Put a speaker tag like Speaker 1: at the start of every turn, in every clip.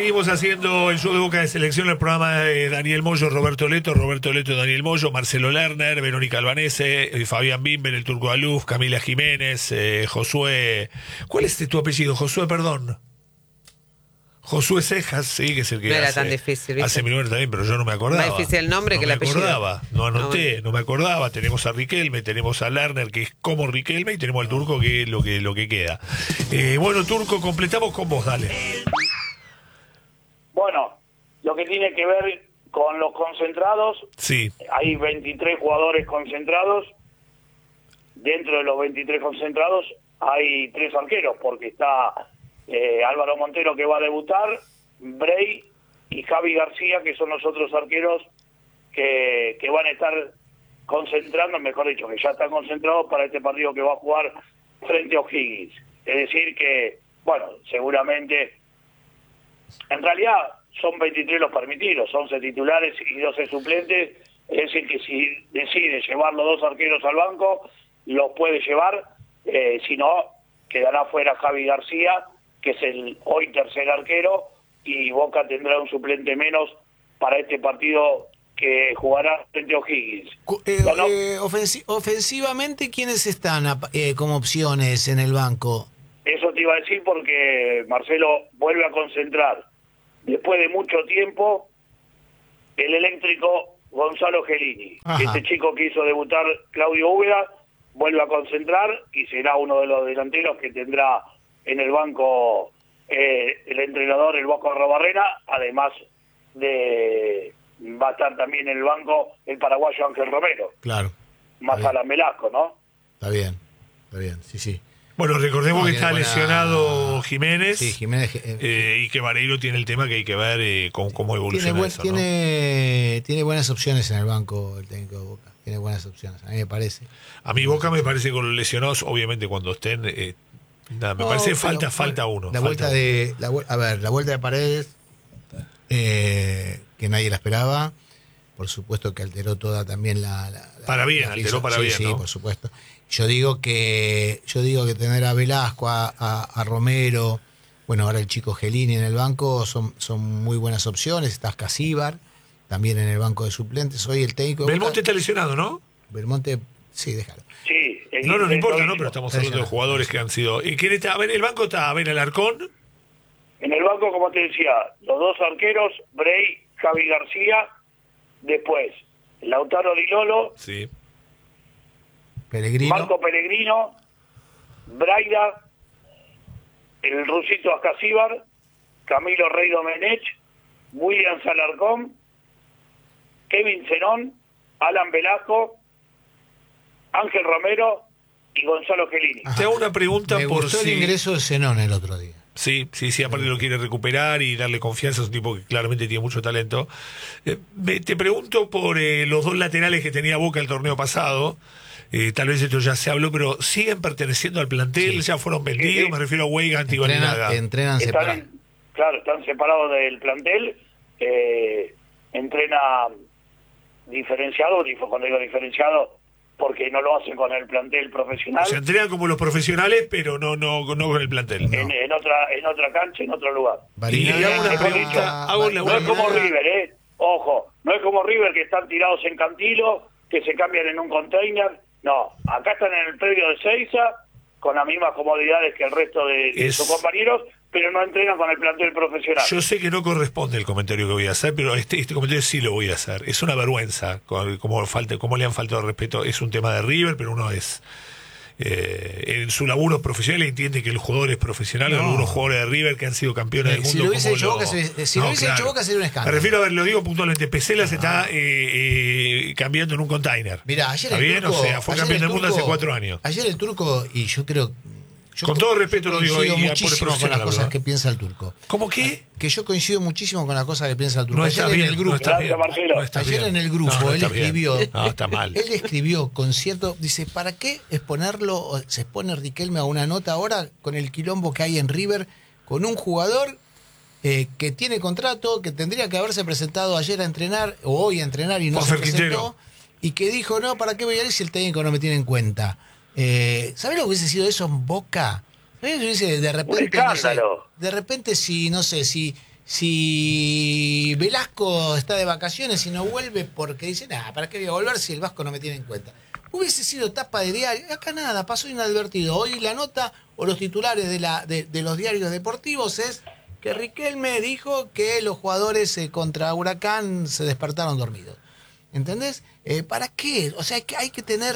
Speaker 1: seguimos haciendo el show de Boca de Selección, el programa de Daniel Moyo, Roberto Leto, Daniel Moyo, Marcelo Lerner, Verónica Albanese, Fabián Bimber, el Turco Aluf, Camila Jiménez, Josué. ¿Cuál es tu apellido? Josué, perdón. Josué Cejas, sí, que es el que
Speaker 2: no era tan difícil, ¿viste?
Speaker 1: hace mi nombre también, pero yo no me acordaba.
Speaker 2: Más difícil el nombre que el apellido.
Speaker 1: No me acordaba, no anoté, no me acordaba. Tenemos a Riquelme, tenemos a Lerner, que es como Riquelme, y tenemos al Turco, que es lo que queda. Bueno, Turco, completamos con vos, dale.
Speaker 3: Bueno, lo que tiene que ver con los concentrados,
Speaker 1: Sí.
Speaker 3: hay 23 jugadores concentrados. Dentro de los 23 concentrados hay 3 arqueros, porque está Álvaro Montero, que va a debutar, Bray y Javi García, que son los otros arqueros que van a estar concentrando, mejor dicho, que ya están concentrados para este partido que va a jugar frente a O'Higgins. Es decir que, bueno, seguramente, en realidad son 23 los permitidos, 11 titulares y 12 suplentes. Es decir que si decide llevar los 2 arqueros al banco, los puede llevar, si no, quedará fuera Javi García, que es el hoy tercer arquero, y Boca tendrá un suplente menos para este partido que jugará frente a O'Higgins.
Speaker 4: Ofensivamente, ¿quiénes están como opciones en el banco?
Speaker 3: Eso te iba a decir porque Marcelo vuelve a concentrar, después de mucho tiempo, el eléctrico Gonzalo Gelini. Este chico que hizo debutar Claudio Úbeda vuelve a concentrar y será uno de los delanteros que tendrá en el banco el entrenador, el Bosco Arrobarrena, además de va a estar también en el banco el paraguayo Ángel Romero.
Speaker 4: Claro.
Speaker 3: Más Alan Velasco, ¿no?
Speaker 4: Está bien, sí.
Speaker 1: Bueno, recordemos que está lesionado Jiménez,
Speaker 4: sí, Jiménez
Speaker 1: y que Vareiro tiene el tema que hay que ver cómo evoluciona eso, ¿no?
Speaker 4: Tiene buenas opciones en el banco el técnico de Boca. Tiene buenas opciones, a mí me parece.
Speaker 1: A mí Boca me parece que con los lesionados, obviamente cuando estén, me parece que falta uno.
Speaker 4: La vuelta de Paredes, que nadie la esperaba, por supuesto que alteró toda también
Speaker 1: para bien, alteró para bien,
Speaker 4: sí,
Speaker 1: ¿no?
Speaker 4: Por supuesto. Yo digo que tener a Velasco, a Romero, bueno, ahora el chico Gelini en el banco son muy buenas opciones. Está Casíbar también en el banco de suplentes. Hoy el técnico
Speaker 1: Belmonte está lesionado, ¿no?
Speaker 4: Belmonte, sí, déjalo.
Speaker 3: Sí.
Speaker 1: No importa, ¿no? Pero estamos hablando de jugadores que han sido... ¿Y quién está? A ver, el banco está, a ver, Alarcón.
Speaker 3: En el banco, como te decía, los 2 arqueros, Bray, Javi García, después Lautaro Di Lolo,
Speaker 1: Sí.
Speaker 4: Pellegrino.
Speaker 3: Marco Pellegrino, Braida, el rusito Ascasíbar, Camilo Rey Domenech, William Salarcón, Kevin Zenón, Alan Velasco, Ángel Romero y Gonzalo Gelini.
Speaker 1: Te hago una pregunta
Speaker 4: Me
Speaker 1: por
Speaker 4: gustó
Speaker 1: si...
Speaker 4: el ingreso de Zenón el otro día.
Speaker 1: Sí, aparte lo quiere recuperar y darle confianza, es un tipo que claramente tiene mucho talento. Te pregunto por los 2 laterales que tenía Boca el torneo pasado. Tal vez esto ya se habló, pero ¿siguen perteneciendo al plantel? ¿Ya fueron vendidos?
Speaker 3: Sí.
Speaker 1: Me refiero a Weigand y Barinaga.
Speaker 4: Entrenan separados.
Speaker 3: Claro, están separados del plantel. Entrena diferenciado, cuando digo diferenciado, porque no lo hacen con el plantel profesional.
Speaker 1: Se entrenan como los profesionales, pero no con el plantel.
Speaker 3: En otra cancha, en otro lugar.
Speaker 1: Y hago una pregunta.
Speaker 3: No es como River, ojo, no es como River que están tirados en Cantilo, que se cambian en un container. No, acá están en el predio de Seiza, con las mismas comodidades que el resto de sus compañeros, pero no entrenan con el plantel profesional.
Speaker 1: Yo sé que no corresponde el comentario que voy a hacer, pero este comentario sí lo voy a hacer. Es una vergüenza cómo le han faltado el respeto. Es un tema de River, pero uno es... en su laburo profesional entiende que el jugador es profesional. Algunos jugadores de River que han sido campeones del mundo.
Speaker 4: Si lo hubiese hecho Boca, sería un escándalo.
Speaker 1: Me refiero, a ver, lo digo puntualmente. Pesela se está cambiando en un container.
Speaker 4: Mirá, ayer
Speaker 1: ¿Está bien?
Speaker 4: Turco,
Speaker 1: O sea, fue campeón del mundo hace 4 años.
Speaker 4: Ayer el Turco, y yo creo...
Speaker 1: Con todo respeto lo digo,
Speaker 4: coincido
Speaker 1: y
Speaker 4: muchísimo con las cosas que piensa el Turco.
Speaker 1: ¿Cómo qué?
Speaker 4: Que yo coincido muchísimo con las cosas que piensa el Turco.
Speaker 1: No está
Speaker 4: ayer
Speaker 1: bien,
Speaker 4: en el grupo,
Speaker 1: no está bien.
Speaker 3: Marcelo.
Speaker 1: No está
Speaker 4: ayer
Speaker 1: bien.
Speaker 4: en el grupo él escribió...
Speaker 1: No, está mal.
Speaker 4: Él escribió con cierto... Dice, ¿para qué exponerlo? Se expone Riquelme a una nota ahora con el quilombo que hay en River, con un jugador que tiene contrato, que tendría que haberse presentado ayer a entrenar, o hoy a entrenar, y no se presentó, y que dijo, no, ¿para qué voy a ir si el técnico no me tiene en cuenta? ¿Sabés lo que hubiese sido eso en Boca? De repente,
Speaker 3: un escándalo.
Speaker 4: de repente si si Velasco está de vacaciones y no vuelve porque dice, ¿para qué voy a volver si el Vasco no me tiene en cuenta? Hubiese sido tapa de diario, acá nada, pasó inadvertido. Hoy la nota o los titulares de los diarios deportivos es que Riquelme dijo que los jugadores contra Huracán se despertaron dormidos. ¿Entendés? ¿Para qué? O sea, hay que tener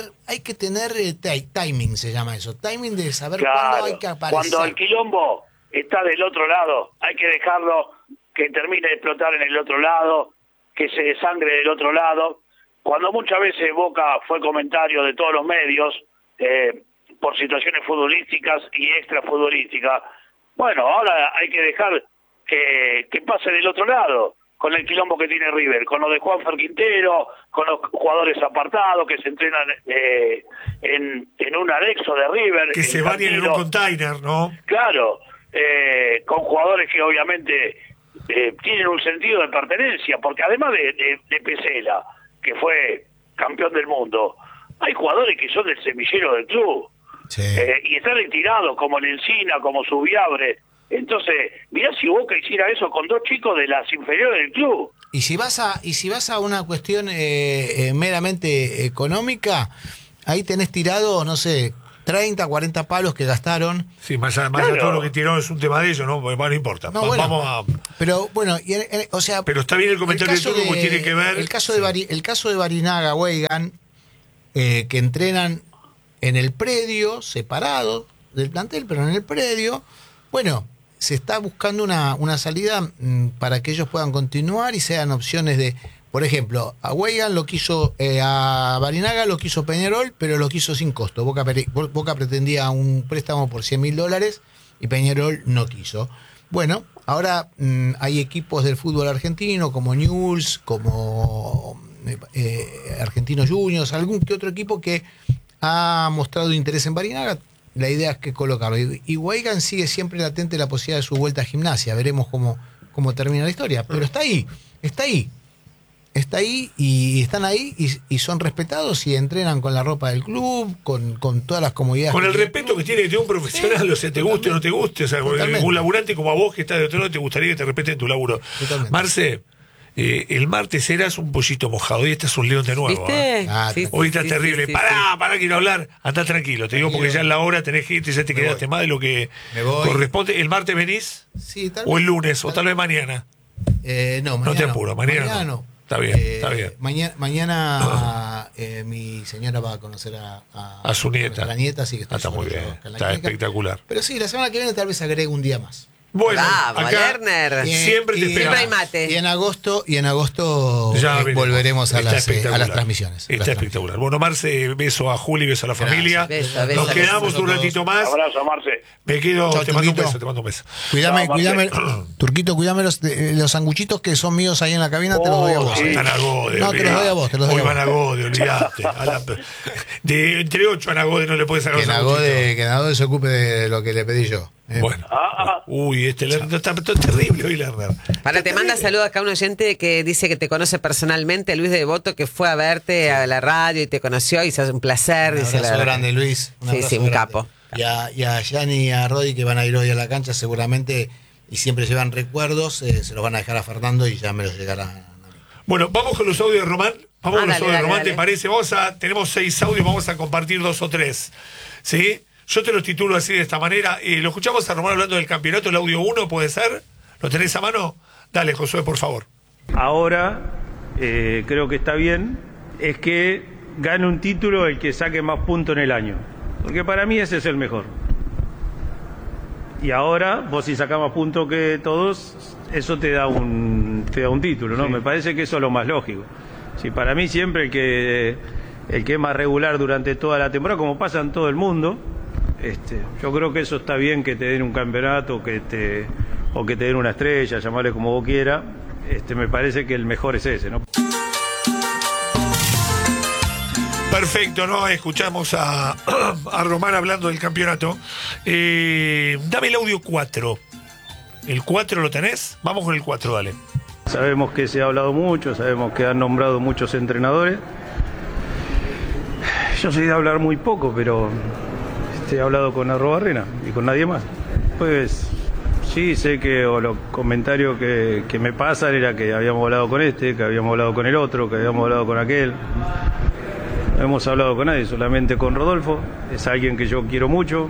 Speaker 4: timing, se llama eso. Timing de saber cuándo hay que aparecer.
Speaker 3: Cuando el quilombo está del otro lado, hay que dejarlo que termine de explotar en el otro lado, que se desangre del otro lado. Cuando muchas veces Boca fue comentario de todos los medios por situaciones futbolísticas y extrafutbolísticas, bueno, ahora hay que dejar que pase del otro lado, con el quilombo que tiene River, con lo de Juanfer Quintero, con los jugadores apartados que se entrenan en un anexo de River.
Speaker 1: Que se bañen en un container, ¿no?
Speaker 3: Claro, con jugadores que obviamente tienen un sentido de pertenencia, porque además de Pesela, que fue campeón del mundo, hay jugadores que son del semillero del club, sí. Y están retirados, como Lencina, como Subiabre. Entonces, mirá si Boca hiciera eso con 2 chicos de las inferiores del club.
Speaker 4: Y si vas a una cuestión meramente económica, ahí tenés tirado, no sé, 30, 40 palos que gastaron.
Speaker 1: Sí, más allá de todo lo que tiró es un tema de ellos, ¿no? Porque no importa.
Speaker 4: No, bueno,
Speaker 1: vamos a...
Speaker 4: Pero bueno, o sea...
Speaker 1: Pero está bien el comentario de todo, como tiene que ver...
Speaker 4: El caso de Barinaga, Weigan, que entrenan en el predio, separados del plantel, pero en el predio, bueno... Se está buscando una salida para que ellos puedan continuar y sean opciones de, por ejemplo, a Weigan lo quiso, a Barinaga lo quiso Peñarol, pero lo quiso sin costo. Boca pretendía un préstamo por $100.000 y Peñarol no quiso. Bueno, ahora hay equipos del fútbol argentino como Newell's, como Argentinos Juniors, algún que otro equipo que ha mostrado interés en Barinaga. La idea es que colocarlo. Y Weigan sigue siempre latente la posibilidad de su vuelta a Gimnasia. Veremos cómo termina la historia. Pero está ahí y están ahí y son respetados y entrenan con la ropa del club, con todas las comodidades.
Speaker 1: Con el respeto que tiene un profesional, sí, o sea, te guste o no te guste. O sea, un laburante como a vos que estás de otro lado, te gustaría que te respeten tu laburo. Totalmente. Marce, el martes eras un pollito mojado, hoy estás un león de nuevo.
Speaker 2: ¿Viste?
Speaker 1: Sí, hoy está terrible. Pará, quiero hablar. Andá tranquilo, te digo porque ya en la hora tenés gente y ya te quedaste más de lo que corresponde. ¿El martes venís?
Speaker 4: Sí, tal vez.
Speaker 1: ¿O el lunes? ¿O tal vez mañana?
Speaker 4: No, mañana.
Speaker 1: No te apuro, mañana no. Está bien, está bien.
Speaker 4: Mañana mi señora va a conocer a
Speaker 1: su nieta.
Speaker 4: A la nieta, así que
Speaker 1: está muy bien. Está espectacular.
Speaker 4: Pero sí, la semana que viene tal vez agregue un día más.
Speaker 1: Bueno,
Speaker 2: acá
Speaker 1: Lerner. Siempre te esperamos.
Speaker 2: Siempre hay mate.
Speaker 4: Y en agosto volveremos a las transmisiones.
Speaker 1: Está espectacular. Bueno, Marce, beso a Juli, beso a la familia.
Speaker 2: Beso,
Speaker 1: nos quedamos un ratito más.
Speaker 3: Abrazo, Marce.
Speaker 1: Me quedo,
Speaker 4: chau,
Speaker 1: te mando un beso.
Speaker 4: Cuídame, Turquito, cuídame los sanguchitos que son míos ahí en la cabina, te los doy a vos.
Speaker 1: Sí. Están a Gode.
Speaker 4: No, te los doy a vos.
Speaker 1: Hoy van a Gode, olvidate. De entre 8 a Gode no le puedes sacar
Speaker 4: que Nagode se ocupe de lo que le pedí yo.
Speaker 1: Bueno. Uy, Lerner está terrible hoy, Lerner.
Speaker 2: Te manda saludos acá un oyente que dice que te conoce personalmente, Luis de Devoto, que fue a verte a la radio y te conoció y es un placer.
Speaker 4: Un abrazo grande, Luis.
Speaker 2: Sí, un capo.
Speaker 4: Y a Gianni y a Rodi, que van a ir hoy a la cancha seguramente y siempre llevan recuerdos, se los van a dejar a Fernando y ya me los llegarán a mí.
Speaker 1: Bueno, vamos con los audios de Román. Vamos con los audios de Román,
Speaker 2: dale.
Speaker 1: ¿te parece? Tenemos 6 audios, vamos a compartir 2 o 3. ¿Sí? Yo te los titulo así de esta manera. Lo escuchamos a Román hablando del campeonato, el audio 1, ¿puede ser? ¿Lo tenés a mano? Dale, Josué, por favor.
Speaker 5: Ahora, creo que está bien, es que gane un título el que saque más puntos en el año. Porque para mí ese es el mejor. Y ahora, vos si sacás más puntos que todos, eso te da un título, ¿no? Sí. Me parece que eso es lo más lógico. Sí, para mí siempre el que es más regular durante toda la temporada, como pasa en todo el mundo, yo creo que eso está bien, que te den un campeonato o que te den una estrella, llamarle como vos quieras. Me parece que el mejor es ese, ¿no?
Speaker 1: Perfecto, ¿no? Escuchamos a Román hablando del campeonato. Dame el audio 4. ¿El 4 lo tenés? Vamos con el 4, dale.
Speaker 5: Sabemos que se ha hablado mucho, sabemos que han nombrado muchos entrenadores. Yo soy de hablar muy poco, pero he hablado con Arrobarrena y con nadie más. Pues, sí, sé que o los comentarios que me pasan era que habíamos hablado con este, que habíamos hablado con el otro, que habíamos hablado con aquel. No hemos hablado con nadie, solamente con Rodolfo. Es alguien que yo quiero mucho,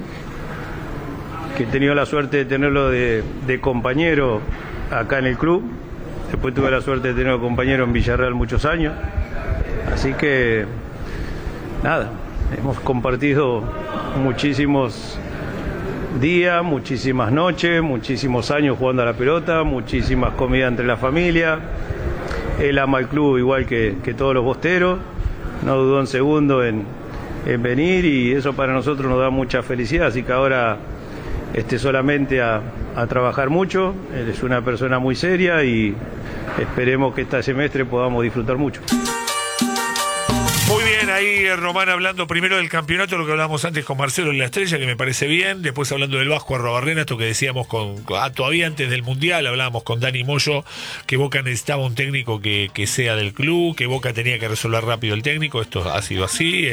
Speaker 5: que he tenido la suerte de tenerlo de compañero acá en el club. Después tuve la suerte de tenerlo compañero en Villarreal muchos años. Así que, nada, hemos compartido muchísimos días, muchísimas noches, muchísimos años jugando a la pelota, muchísimas comidas entre la familia. Él ama el club igual que todos los bosteros. No dudó un segundo en venir y eso para nosotros nos da mucha felicidad. Así que ahora solamente a trabajar mucho. Él es una persona muy seria y esperemos que este semestre podamos disfrutar mucho.
Speaker 1: Muy bien, ahí Román hablando primero del campeonato, lo que hablábamos antes con Marcelo en La Estrella, que me parece bien. Después hablando del Vasco Arrobarrena, esto que decíamos todavía antes del Mundial, hablábamos con Dani Moyo, que Boca necesitaba un técnico que sea del club, que Boca tenía que resolver rápido el técnico. Esto ha sido así.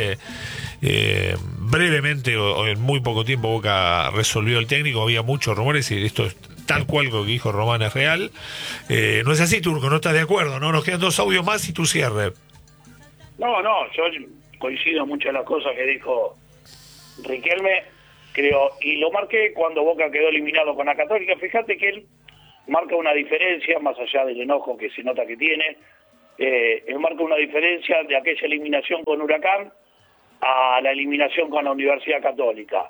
Speaker 1: Brevemente, o en muy poco tiempo, Boca resolvió el técnico. Había muchos rumores y esto es tal cual lo que dijo Román es real. No es así, Turco, no estás de acuerdo, ¿no? Nos quedan 2 audios más y tu cierre.
Speaker 3: No, yo coincido en muchas de las cosas que dijo Riquelme, creo, y lo marqué cuando Boca quedó eliminado con la Católica. Fíjate que él marca una diferencia, más allá del enojo que se nota que tiene, él marca una diferencia de aquella eliminación con Huracán a la eliminación con la Universidad Católica.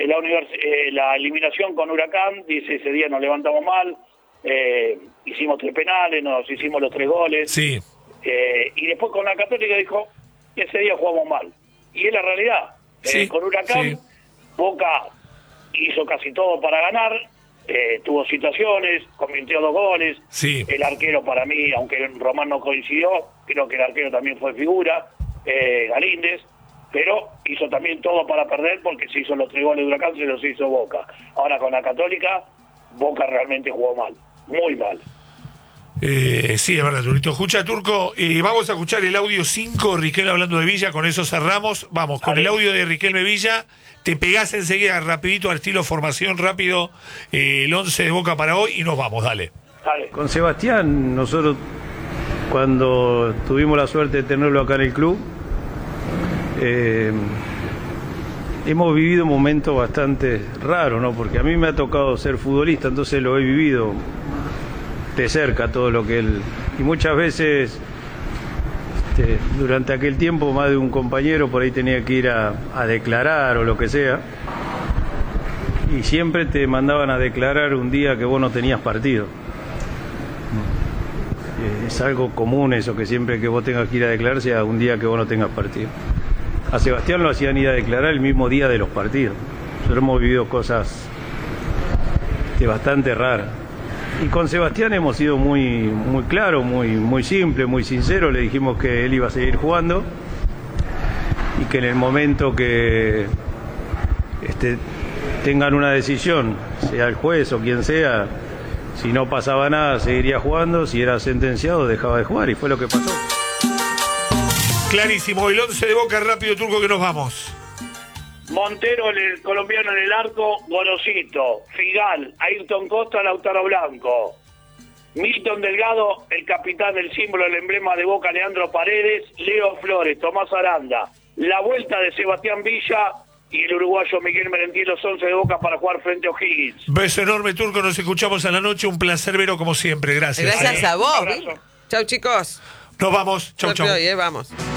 Speaker 3: La eliminación con Huracán, dice, ese día nos levantamos mal, hicimos 3 penales, nos hicimos los 3 goles.
Speaker 1: Sí.
Speaker 3: Y después con la Católica dijo, ese día jugamos mal. Y es la realidad.
Speaker 1: Sí,
Speaker 3: con Huracán,
Speaker 1: sí.
Speaker 3: Boca hizo casi todo para ganar, tuvo situaciones, convirtió 2 goles.
Speaker 1: Sí.
Speaker 3: El arquero para mí, aunque Román no coincidió, creo que el arquero también fue figura, Galíndez, pero hizo también todo para perder porque se hizo los 3 goles de Huracán, se los hizo Boca. Ahora con la Católica, Boca realmente jugó mal, muy mal.
Speaker 1: Sí, es verdad, Turito. Escucha, Turco, vamos a escuchar el audio 5, Riquelme hablando de Villa, con eso cerramos. Vamos, con el audio de Riquelme Villa, te pegás enseguida rapidito al estilo formación rápido, el 11 de Boca para hoy y nos vamos, dale.
Speaker 5: Con Sebastián, nosotros cuando tuvimos la suerte de tenerlo acá en el club, hemos vivido un momento bastante raro, ¿no? Porque a mí me ha tocado ser futbolista, entonces lo he vivido de cerca todo lo que él, y muchas veces durante aquel tiempo más de un compañero por ahí tenía que ir a declarar o lo que sea, y siempre te mandaban a declarar un día que vos no tenías partido. Es algo común eso, que siempre que vos tengas que ir a declarar sea un día que vos no tengas partido. A Sebastián lo hacían ir a declarar el mismo día de los partidos. Nosotros hemos vivido cosas bastante raras. Y con Sebastián hemos sido muy claros, muy simple, muy sincero. Le dijimos que él iba a seguir jugando y que en el momento que tengan una decisión, sea el juez o quien sea, si no pasaba nada seguiría jugando, si era sentenciado dejaba de jugar, y fue lo que pasó.
Speaker 1: Clarísimo, el 11 de Boca, rápido, Turco, que nos vamos.
Speaker 3: Montero, el colombiano en el arco, Gorosito, Figal, Ayrton Costa, Lautaro Blanco, Milton Delgado, el capitán, el símbolo, el emblema de Boca, Leandro Paredes, Leo Flores, Tomás Aranda, la vuelta de Sebastián Villa y el uruguayo Miguel Merentiel, los 11 de Boca para jugar frente a O'Higgins.
Speaker 1: Beso enorme, Turco, nos escuchamos a la noche, un placer verlo como siempre, gracias.
Speaker 2: Gracias a vos.
Speaker 3: Un abrazo.
Speaker 2: Chau, chicos.
Speaker 1: Nos vamos, chau,
Speaker 2: No
Speaker 1: chau.
Speaker 2: te oye, vamos.